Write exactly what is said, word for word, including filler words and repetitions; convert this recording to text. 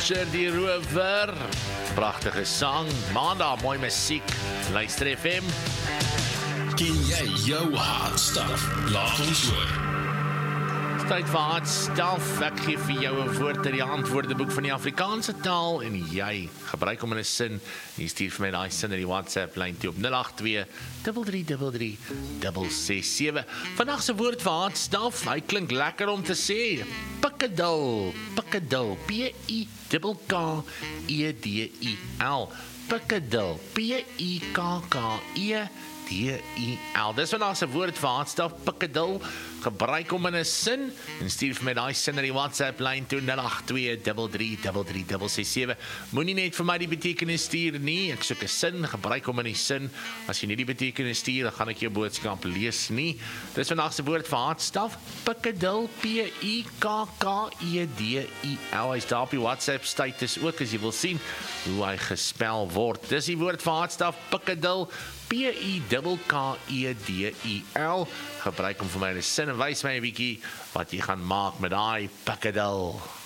Die Rover, pragtige sang, maandag mooi musiek, luister F M. Ken jy jou hard stuff? Laat ons hoor. Tyd vir hard stuff, ek gee vir jou 'n woord uit die antwoordeboek van die Afrikaanse taal en jy gebruik hom in 'n sin. Jy stuur vir my daai sin in die WhatsApp lyn toe op nul agt twee, drie drie drie, drie ses sewe. Vandag se woord vir hard stuff, hy klink lekker om te sê. Pikkedil, pikkedil, P I K K E D I L. Pikkedil, P I K K E D I L. Dis vandag se woord vir hard stuff, pikkedil. Gebruik hom in 'n sin en stuur vir my daai sin in die WhatsApp lyn toe nul agt twee, drie drie drie, drie ses sewe. Moenie net vir my die betekenis stuur nie. Ek soek 'n sin, gebruik hom in die sin. As jy nie die betekenis stuur, dan gaan ek jou boodskap lees nie. Dis vandag se woord vir hard stuff, pikkedil, P I K K E D I L. Hy's daar op die WhatsApp status ook as jy wil sien hoe hy gespel word. Dis die woord vir hard stuff, pikkedil, P I K K E D I L. Gebruik hom vir my in 'n sin en wys my 'n bietjie wat jy gaan maak met daai pikkedil.